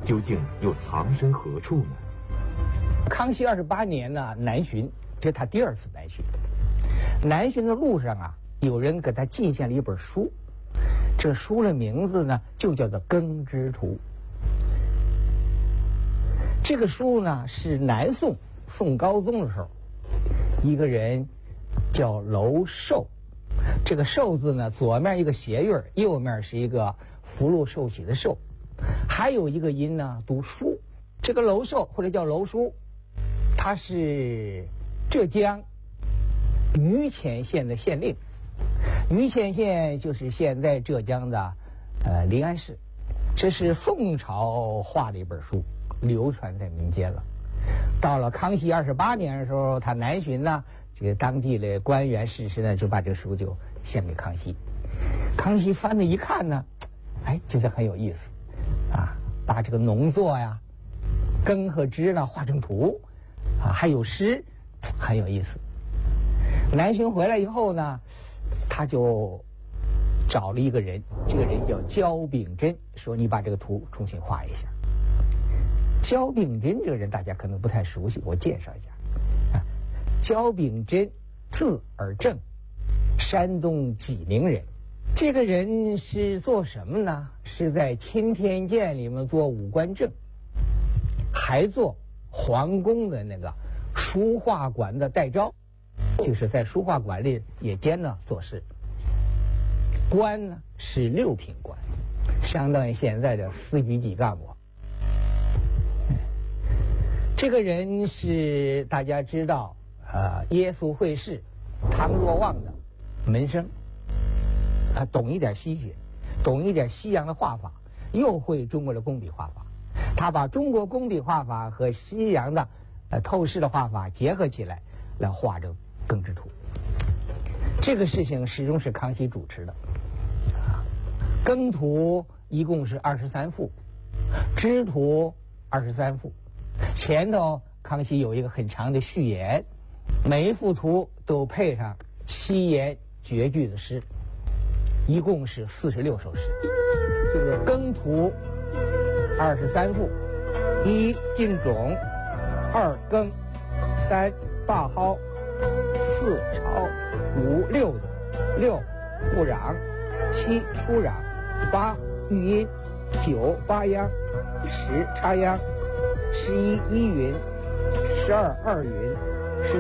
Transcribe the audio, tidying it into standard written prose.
究竟又藏身何处呢？ 康熙28年呢，南巡，这是他第2次南巡。南巡的路上啊，有人给他进献了一本书，这书的名字呢就叫做《耕织图》。这个书呢是南宋宋高宗的时候，一个人叫娄寿，这个寿字呢左面一个斜韵，右面是一个福禄寿喜的寿，还有一个音呢读书。这个娄寿或者叫娄叔，他是浙江余钱县的县令。余钱县就是现在浙江的临安市。这是宋朝画的一本书，流传在民间了。到了康熙28年的时候，他南巡呢，这个当地的官员士绅呢就把这个书就献给康熙。康熙翻了一看呢，哎，觉得很有意思啊，把这个农作呀、耕和织呢画成图啊，还有诗，很有意思。南巡回来以后呢，他就找了一个人，这个人叫焦秉珍，说你把这个图重新画一下。焦秉珍这个人大家可能不太熟悉，我介绍一下。焦秉珍字尔正，山东济宁人。这个人是做什么呢？是在钦天监里面做武官正，还做皇宫的那个书画馆的代招，就是在书画馆里也兼呢做事。官呢是6品官，相当于现在的司局级干部。这个人是大家知道耶稣会士唐若望的门生，他懂一点西学，懂一点西洋的画法，又会中国的工笔画法。他把中国工笔画法和西洋的透视的画法结合起来，来画这个耕织图。这个事情始终是康熙主持的。耕图一共是23幅，织图23幅。前头康熙有一个很长的序言，每一幅图都配上7言绝句的诗，一共是46首诗。这个耕图23幅：1浸种，2耕，3罢蒿，4巢，5遛子，6不壤，7出壤，8育阴，9拔秧，10插秧，11依云，12二云